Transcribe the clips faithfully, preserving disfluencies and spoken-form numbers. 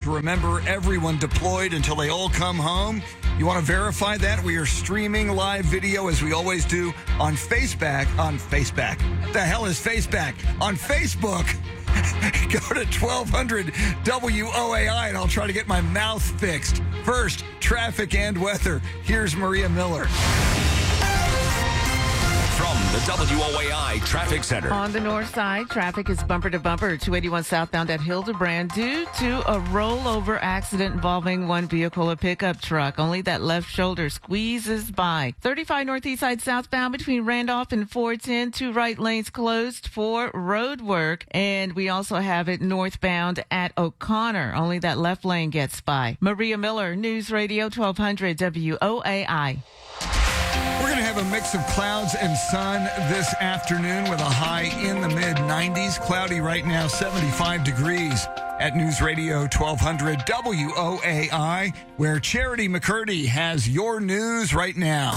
to remember everyone deployed until they all come home. You want to verify that? We are streaming live video, as we always do, on Faceback. On Faceback. What the hell is Faceback? On Facebook. Go to twelve hundred W O A I, and I'll try to get my mouth fixed. First, traffic and weather. Here's Maria Miller. From the W O A I Traffic Center. On the north side, traffic is bumper to bumper, two eighty-one southbound at Hildebrand due to a rollover accident involving one vehicle, a pickup truck. Only that left shoulder squeezes by. thirty-five northeast side southbound between Randolph and four ten, two right lanes closed for road work. And we also have it northbound at O'Connor. Only that left lane gets by. Maria Miller, News Radio twelve hundred W O A I. We're going to have a mix of clouds and sun this afternoon with a high in the mid nineties. Cloudy right now, seventy-five degrees at News Radio twelve hundred W O A I, where Charity McCurdy has your news right now.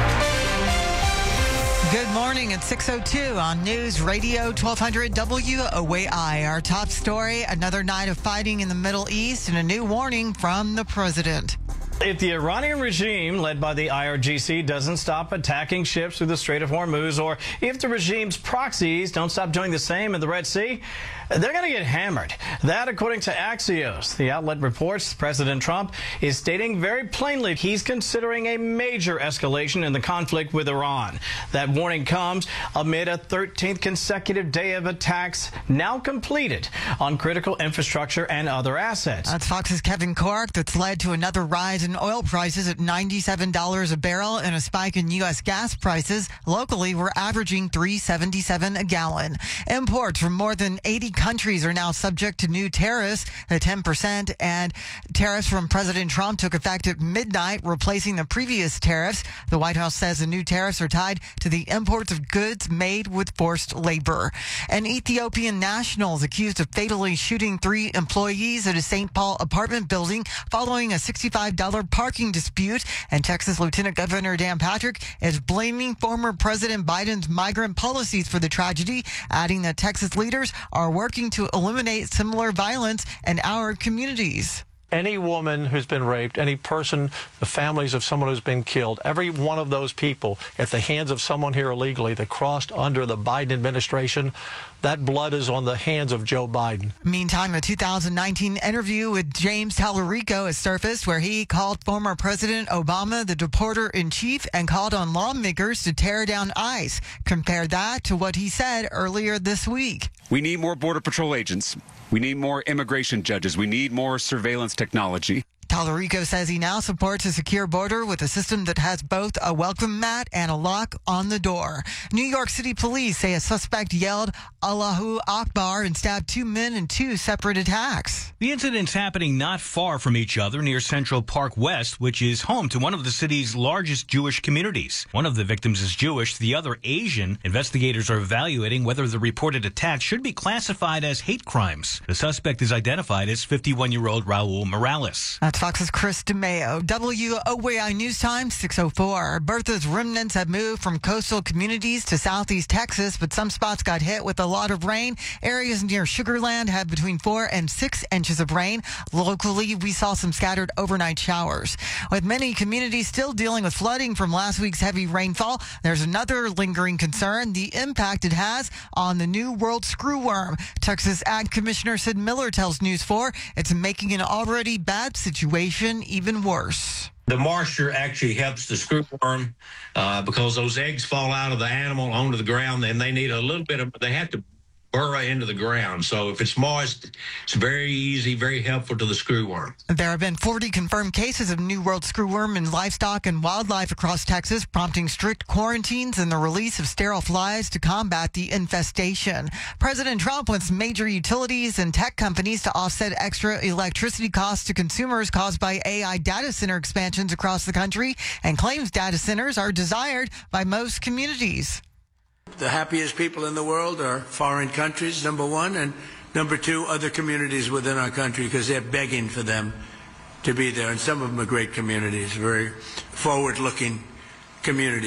Good morning at six oh two on News Radio twelve hundred W O A I. Our top story, another night of fighting in the Middle East and a new warning from the president. If the Iranian regime, led by the I R G C, doesn't stop attacking ships through the Strait of Hormuz, or if the regime's proxies don't stop doing the same in the Red Sea, they're going to get hammered. That, according to Axios. The outlet reports President Trump is stating very plainly he's considering a major escalation in the conflict with Iran. That warning comes amid a thirteenth consecutive day of attacks now completed on critical infrastructure and other assets. That's Fox's Kevin Corke. That's led to another rise in oil prices at ninety-seven dollars a barrel and a spike in U S gas prices. Locally, we're averaging three seventy-seven a gallon. Imports from more than eighty countries are now subject to new tariffs at ten percent, and tariffs from President Trump took effect at midnight, replacing the previous tariffs. The White House says the new tariffs are tied to the imports of goods made with forced labor. And Ethiopian nationals accused of fatally shooting three employees at a Saint Paul apartment building following a sixty-five dollars parking dispute. And Texas Lieutenant Governor Dan Patrick is blaming former President Biden's migrant policies for the tragedy, adding that Texas leaders are working to eliminate similar violence in our communities. Any woman who's been raped, any person, the families of someone who's been killed, every one of those people at the hands of someone here illegally that crossed under the Biden administration, that blood is on the hands of Joe Biden. Meantime, a two thousand nineteen interview with James Tallarico has surfaced where he called former President Obama the deporter-in-chief and called on lawmakers to tear down ICE. Compare that to what he said earlier this week. We need more Border Patrol agents. We need more immigration judges. We need more surveillance technology. Tallarico says he now supports a secure border with a system that has both a welcome mat and a lock on the door. New York City police say a suspect yelled Allahu Akbar and stabbed two men in two separate attacks. The incident's happening not far from each other near Central Park West, which is home to one of the city's largest Jewish communities. One of the victims is Jewish, the other Asian. Investigators are evaluating whether the reported attack should be classified as hate crimes. The suspect is identified as fifty-one-year-old Raul Morales. That's Fox's Chris DeMeo. W O A I News Time, six oh four. Bertha's remnants have moved from coastal communities to southeast Texas, but some spots got hit with a lot of rain. Areas near Sugar Land had between four and six inches of rain. Locally, we saw some scattered overnight showers. With many communities still dealing with flooding from last week's heavy rainfall, there's another lingering concern, the impact it has on the New World screwworm. Texas Ag Commissioner Sid Miller tells News four it's making an already bad situation even worse. The moisture actually helps the screwworm uh, because those eggs fall out of the animal onto the ground, and they need a little bit of, they have to burrow into the ground. So if it's moist, it's very easy, very helpful to the screwworm. There have been forty confirmed cases of New World screwworm in livestock and wildlife across Texas, prompting strict quarantines and the release of sterile flies to combat the infestation. President Trump wants major utilities and tech companies to offset extra electricity costs to consumers caused by A I data center expansions across the country, and claims data centers are desired by most communities. The happiest people in the world are foreign countries, number one, and number two, other communities within our country, because they're begging for them to be there. And some of them are great communities, very forward-looking communities.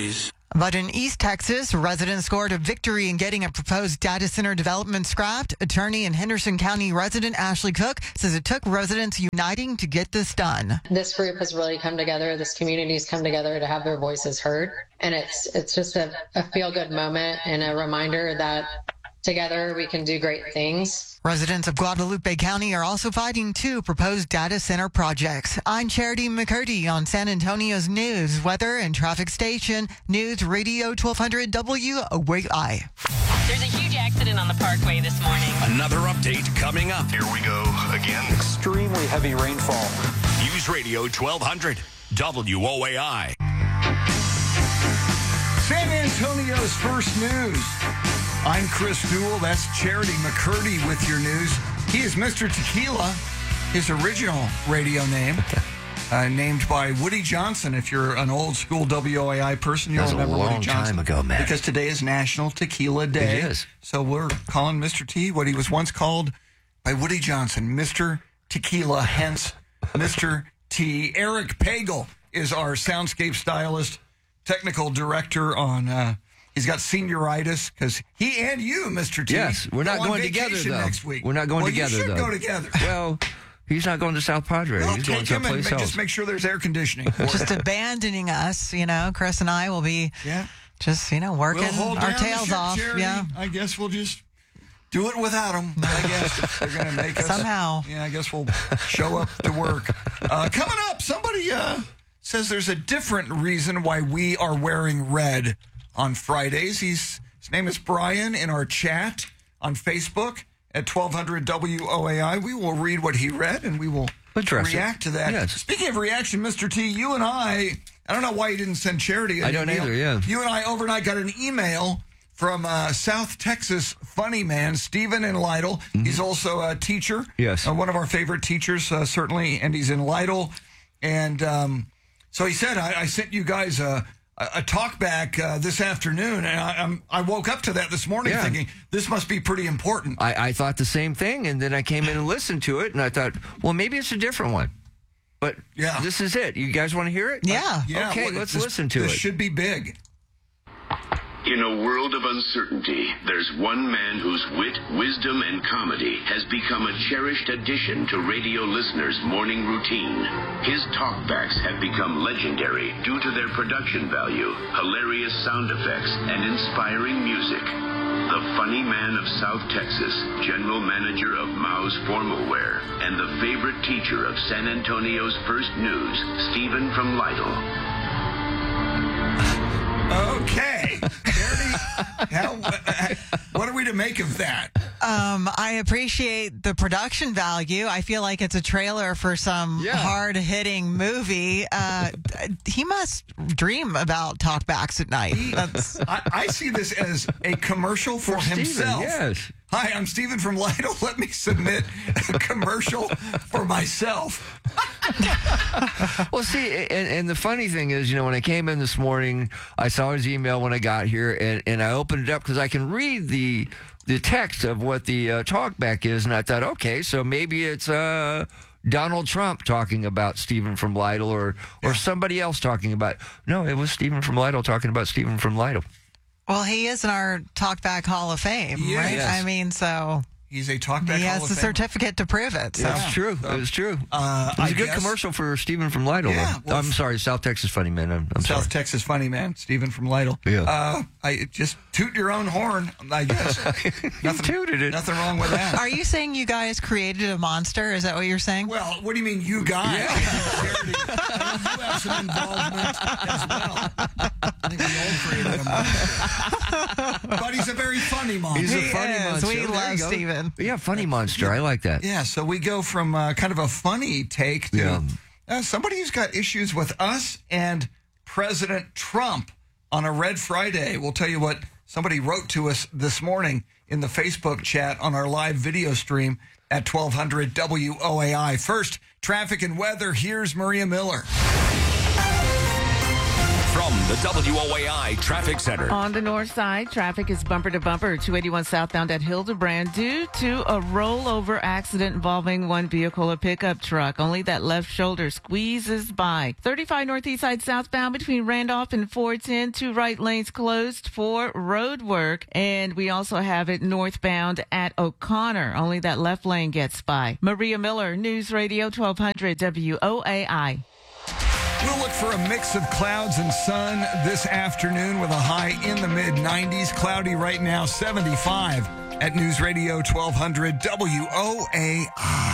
But in East Texas, residents scored a victory in getting a proposed data center development scrapped. Attorney and Henderson County resident Ashley Cook says it took residents uniting to get this done. This group has really come together. This community has come together to have their voices heard. And it's it's just a, a feel-good moment and a reminder that together we can do great things. Residents of Guadalupe County are also fighting two proposed data center projects. I'm Charity McCurdy on San Antonio's news, weather, and traffic station, News Radio twelve hundred W O A I. There's a huge accident on the Parkway this morning. Another update coming up. Here we go again. Extremely heavy rainfall. News Radio twelve hundred W O A I. San Antonio's first news. I'm Chris Duell. That's Charity McCurdy with your news. He is Mister Tequila, his original radio name, uh, named by Woody Johnson. If you're an old school W O A I person, you'll That's remember a long Woody Johnson. time ago, man. Because today is National Tequila Day. It is. So we're calling Mister T what he was once called by Woody Johnson, Mister Tequila, hence Mister T. Eric Pagel is our soundscape stylist, technical director on... Uh, He's got senioritis because he and you, Mister T. Yes, we're not go on going together, vacation though. next week. We're not going well, together, you should though. go together. Well, he's not going to South Padre. Well, he's going take to a him and place ma- else. just make sure there's air conditioning. For Just it. abandoning us, you know. Chris and I will be yeah. just, you know, working We'll hold our down the tails ship, off. Charity. Yeah. I guess we'll just do it without them. I guess if they're going to make us. Somehow. Yeah, I guess we'll show up to work. Uh, coming up, somebody uh, says there's a different reason why we are wearing red on Fridays. He's His name is Brian in our chat on Facebook at twelve hundred W O A I. We will read what he read and we will Address react it. to that. Yes. Speaking of reaction, Mister T, you and I, I don't know why you didn't send Charity an I don't email. either, yeah. You and I overnight got an email from uh, South Texas funny man, Stephen in Lytle. Mm-hmm. He's also a teacher. Yes. Uh, one of our favorite teachers, uh, certainly, and he's in Lytle. And um, so he said, I, I sent you guys a... a talk back uh, this afternoon, and I, I'm, I woke up to that this morning Yeah. thinking this must be pretty important. I, I thought the same thing, and then I came in and listened to it, and I thought, well, maybe it's a different one. But yeah. this is it. You guys want to hear it? Yeah. Yeah, Okay, well, let's this, listen to this it. should be big. In a world of uncertainty, there's one man whose wit, wisdom, and comedy has become a cherished addition to radio listeners' morning routine. His talkbacks have become legendary due to their production value, hilarious sound effects, and inspiring music. The funny man of South Texas, general manager of Mao's Formal Wear, and the favorite teacher of San Antonio's First News, Stephen from Lytle. Okay. Charity, how, what are we to make of that? Um, I appreciate the production value. I feel like it's a trailer for some Yeah. hard-hitting movie. Uh, he must dream about talkbacks at night. That's I, I see this as a commercial for, For Stephen, himself. yes. Hi, I'm Stephen from Lytle. Let me submit a commercial for myself. Well, see, and, and the funny thing is, you know, when I came in this morning, I saw his email when I got here, and, and I opened it up because I can read the the text of what the uh, talkback is, and I thought, okay, so maybe it's uh, Donald Trump talking about Stephen from Lytle, or or somebody else talking about. No, it was Stephen from Lytle talking about Stephen from Lytle. well, he is in our Talkback Hall of Fame, He right? is. I mean, so He's a talkback he Hall has of the Famer. certificate to prove it. So. It's true. It was true. Uh, it was I a good guess- commercial for Stephen from Lytle. Yeah, though. well, I'm sorry, South Texas funny man. I'm, I'm South sorry. Texas funny man, Stephen from Lytle. Yeah. Uh, I just toot your own horn, I guess. nothing, tooted it. Nothing wrong with that. Are you saying you guys created a monster? Is that what you're saying? Well, what do you mean, you guys? Charity, you have some involvement as well. I think we all created a monster. But he's a very funny monster. He's a He funny is. monster. We There you love go. Stephen. Yeah, funny monster. I like that. Yeah, so we go from uh, kind of a funny take to Yeah. uh, somebody who's got issues with us and President Trump on a Red Friday. We'll tell you what somebody wrote to us this morning in the Facebook chat on our live video stream at twelve hundred W O A I. First, traffic and weather. Here's Maria Miller. From the W O A I Traffic Center. On the north side, traffic is bumper to bumper, two eighty-one southbound at Hildebrand due to a rollover accident involving one vehicle, a pickup truck. Only that left shoulder squeezes by. thirty-five northeast side southbound between Randolph and four ten, two right lanes closed for road work. And we also have it northbound at O'Connor. Only that left lane gets by. Maria Miller, News Radio twelve hundred W O A I. We'll look for a mix of clouds and sun this afternoon with a high in the mid nineties. Cloudy right now, seventy-five at News Radio twelve hundred W O A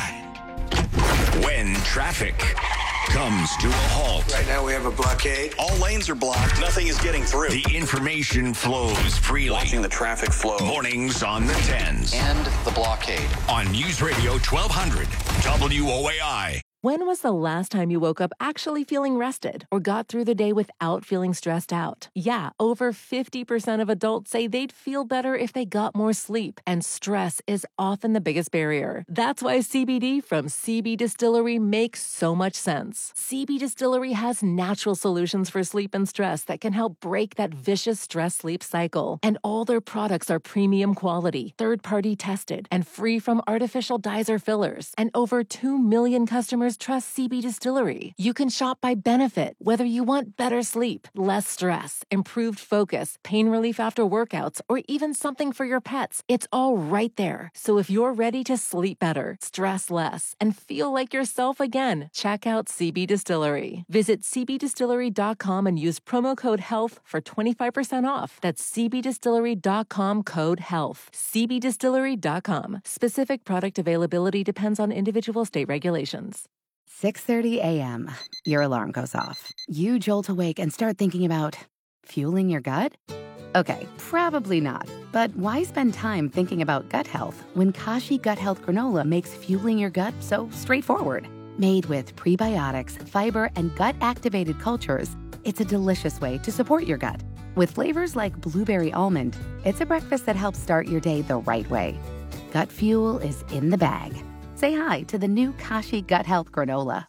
I. When traffic comes to a halt. Right now we have a blockade. All lanes are blocked. Nothing is getting through. The information flows freely. Watching the traffic flow. Mornings on the tens. And the blockade. On News Radio twelve hundred W O A I. When was the last time you woke up actually feeling rested or got through the day without feeling stressed out? Yeah, over fifty percent of adults say they'd feel better if they got more sleep, and stress is often the biggest barrier. That's why C B D from C B Distillery makes so much sense. C B Distillery has natural solutions for sleep and stress that can help break that vicious stress-sleep cycle. And all their products are premium quality, third-party tested, and free from artificial dyes or fillers. And over two million customers trust C B Distillery. You can shop by benefit, whether you want better sleep, less stress, improved focus, pain relief after workouts, or even something for your pets. It's all right there. So if you're ready to sleep better, stress less, and feel like yourself again, check out C B Distillery. Visit c b distillery dot com and use promo code HEALTH for twenty-five percent off. That's c b distillery dot com code HEALTH. c b distillery dot com. Specific product availability depends on individual state regulations. six thirty a.m. Your alarm goes off. You jolt awake and start thinking about fueling your gut? Okay, probably not. But why spend time thinking about gut health when Kashi Gut Health Granola makes fueling your gut so straightforward? Made with prebiotics, fiber, and gut-activated cultures, it's a delicious way to support your gut. With flavors like blueberry almond, it's a breakfast that helps start your day the right way. Gut fuel is in the bag. Say hi to the new Kashi Gut Health Granola.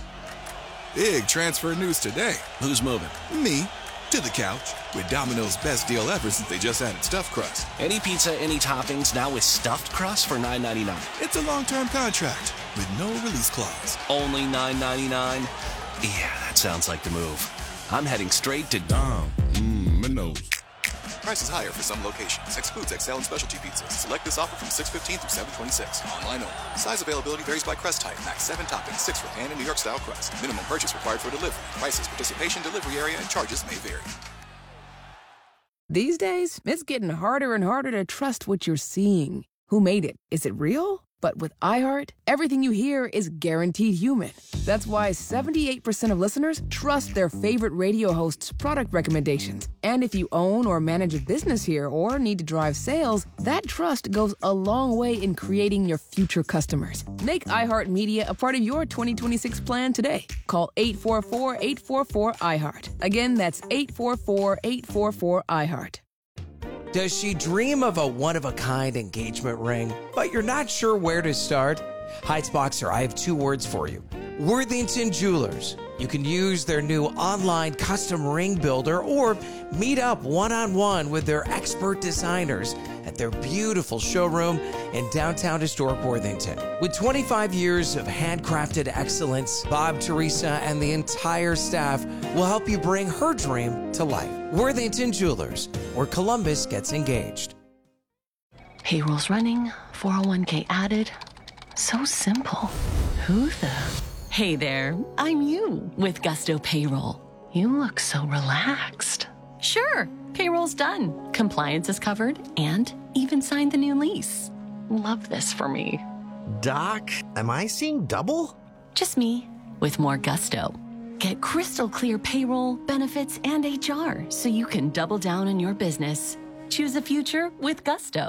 Big transfer news today. Who's moving? Me. To the couch. With Domino's best deal ever since they just added stuffed crust. Any pizza, any toppings, now with stuffed crust for nine ninety-nine. It's a long-term contract with no release clause. Only nine ninety-nine? Yeah, that sounds like the move. I'm heading straight to Dom. Mmm, Minos. Prices higher for some locations. Excludes X L and specialty pizzas. Select this offer from six fifteen through seven twenty-six. Online only. Size availability varies by crust type. Max seven toppings, six for pan and New York style crust. Minimum purchase required for delivery. Prices, participation, delivery area, and charges may vary. These days, it's getting harder and harder to trust what you're seeing. Who made it? Is it real? But with iHeart, everything you hear is guaranteed human. That's why seventy-eight percent of listeners trust their favorite radio hosts' product recommendations. And if you own or manage a business here or need to drive sales, that trust goes a long way in creating your future customers. Make iHeartMedia a part of your twenty twenty-six plan today. Call eight four four, eight four four, iHeart. Again, that's eight four four, eight four four, iHeart. Does she dream of a one-of-a-kind engagement ring, but you're not sure where to start? Heights Boxer, I have two words for you. Worthington Jewelers. You can use their new online custom ring builder or meet up one-on-one with their expert designers at their beautiful showroom in downtown historic Worthington. With twenty-five years of handcrafted excellence, Bob, Teresa, and the entire staff will help you bring her dream to life. Worthington Jewelers, where Columbus gets engaged. Payroll's running, four oh one k added. So simple. Who the... Hey there, I'm you with Gusto Payroll. You look so relaxed. Sure, payroll's done. Compliance is covered and even signed the new lease. Love this for me. Doc, am I seeing double? Just me with more Gusto. Get crystal clear payroll, benefits, and H R so you can double down on your business. Choose a future with Gusto.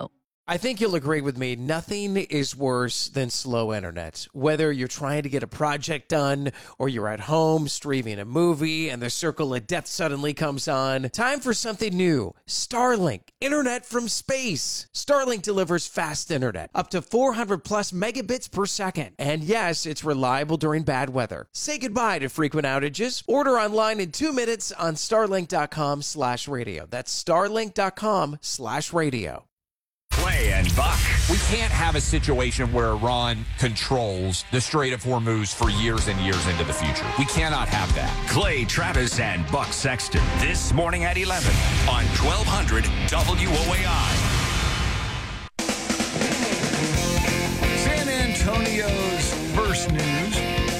I think you'll agree with me. Nothing is worse than slow internet. Whether you're trying to get a project done or you're at home streaming a movie and the circle of death suddenly comes on, time for something new. Starlink, internet from space. Starlink delivers fast internet, up to four hundred plus megabits per second. And yes, it's reliable during bad weather. Say goodbye to frequent outages. Order online in two minutes on starlink.com slash radio. That's starlink.com slash radio. Clay and Buck. We can't have a situation where Iran controls the Strait of Hormuz for years and years into the future. We cannot have that. Clay Travis and Buck Sexton this morning at eleven on twelve hundred W O A I. San Antonio's first news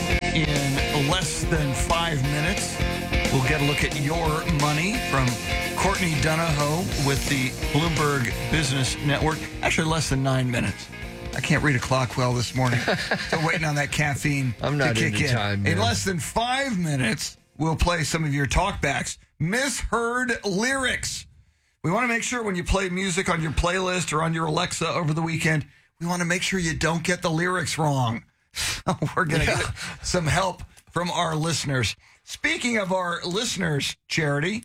in less than five minutes. We'll get a look at your money from Courtney Donahoe with the Bloomberg Business Network. Actually, less than nine minutes. I can't read a clock well this morning. Still waiting on that caffeine I'm not to kick into in. time, in man. less than five minutes, we'll play some of your talkbacks. Misheard lyrics. We want to make sure when you play music on your playlist or on your Alexa over the weekend, we want to make sure you don't get the lyrics wrong. So we're going to Yeah. get some help from our listeners. Speaking of our listeners, Charity,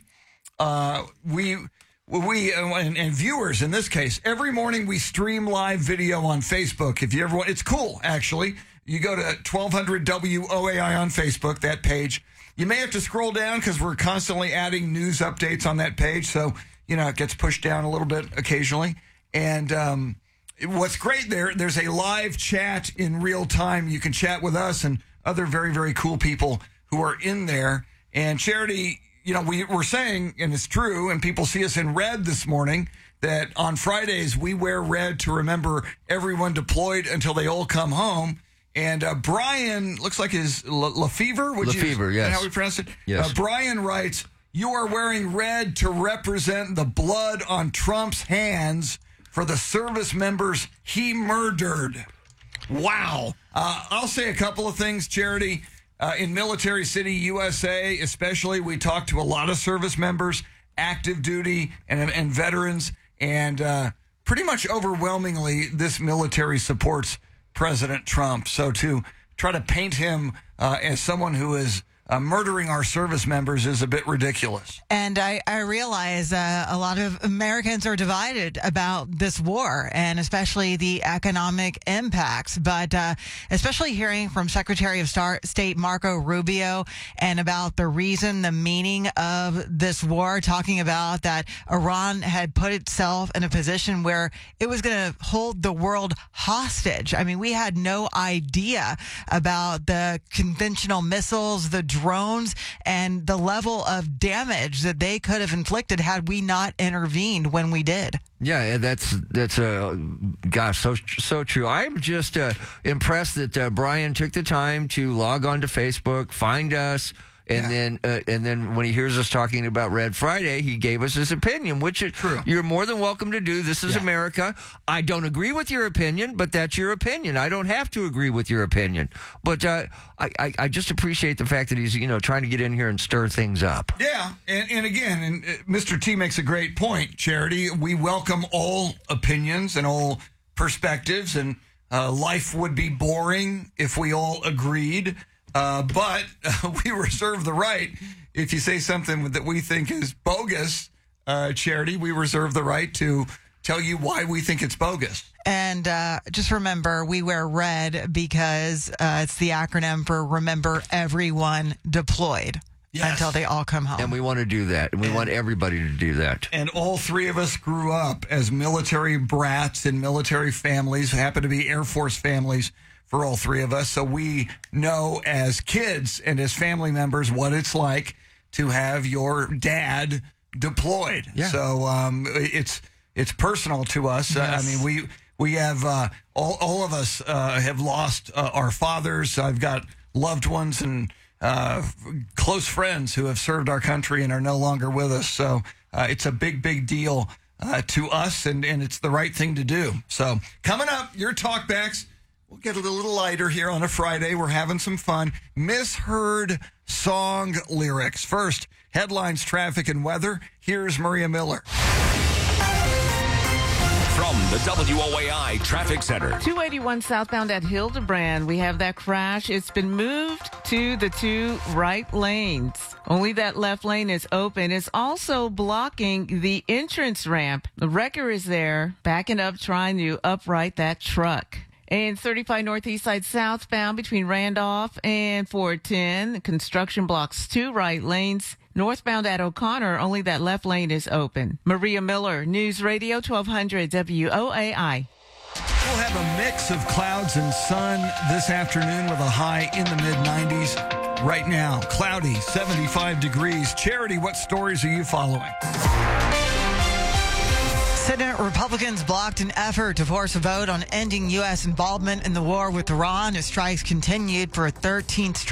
uh, we we uh, and, and viewers in this case, every morning we stream live video on Facebook. If you ever want, it's cool actually. You go to twelve hundred W O A I on Facebook, that page. You may have to scroll down because we're constantly adding news updates on that page, so you know it gets pushed down a little bit occasionally. And um, what's great there, there's a live chat in real time. You can chat with us and other very very cool people who are in there. And Charity, you know, we were saying, and it's true, and people see us in red this morning, that on Fridays we wear red to remember everyone deployed until they all come home. And uh, Brian, looks like his Le- Lefevre, would you? Lefevre, Is that yes. how we pronounce it? Yes. Uh, Brian writes, you are wearing red to represent the blood on Trump's hands for the service members he murdered. Wow. Uh, I'll say a couple of things, Charity. Uh, in Military City, U S A, especially, we talk to a lot of service members, active duty and, and veterans, and uh, pretty much overwhelmingly, this military supports President Trump. So to try to paint him uh, as someone who is uh, murdering our service members is a bit ridiculous. And I, I realize uh, a lot of Americans are divided about this war and especially the economic impacts. But uh, especially hearing from Secretary of Star- State Marco Rubio and about the reason, the meaning of this war, talking about that Iran had put itself in a position where it was going to hold the world hostage. I mean, we had no idea about the conventional missiles, the drones, and the level of damage that they could have inflicted had we not intervened when we did. Yeah, that's that's uh, gosh, so so true. I'm just uh, impressed that uh, Brian took the time to log on to Facebook, find us, and yeah. then uh, and then when he hears us talking about Red Friday, he gave us his opinion, which is, true. You're more than welcome to do. This is yeah. America. I don't agree with your opinion, but that's your opinion. I don't have to agree with your opinion, but uh, I, I I just appreciate the fact that he's you know trying to get in here and stir things up. Yeah, and and again, and uh, Mister T makes a great point, Charity. We welcome all opinions and all perspectives, and uh, life would be boring if we all agreed. Uh, but uh, we reserve the right, if you say something that we think is bogus, uh, Charity, we reserve the right to tell you why we think it's bogus. And uh, just remember, we wear red because uh, it's the acronym for Remember Everyone Deployed. Yes. Until they all come home. And we want to do that. And we and, want everybody to do that. And all three of us grew up as military brats in military families, happen to be Air Force families for all three of us. So we know as kids and as family members what it's like to have your dad deployed. Yeah. So um, it's it's personal to us. Yes. Uh, I mean, we we have uh, all all of us uh, have lost uh, our fathers. I've got loved ones and uh, close friends who have served our country and are no longer with us. So uh, it's a big, big deal uh, to us, and, and it's the right thing to do. So coming up, your talkbacks. We'll get a little lighter here on a Friday. We're having some fun. Misheard song lyrics. First, headlines, traffic, and weather. Here's Maria Miller. From the W O A I Traffic Center. two eighty-one southbound at Hildebrand. We have that crash. It's been moved to the two right lanes. Only that left lane is open. It's also blocking the entrance ramp. The wrecker is there, backing up, trying to upright that truck. And thirty-five Northeast Side southbound between Randolph and four ten. Construction blocks two right lanes. Northbound at O'Connor, only that left lane is open. Maria Miller, News Radio twelve hundred W O A I. We'll have a mix of clouds and sun this afternoon with a high in the mid nineties. Right now, cloudy, seventy-five degrees. Charity, what stories are you following? Senate Republicans blocked an effort to force a vote on ending U S involvement in the war with Iran as strikes continued for a thirteenth straight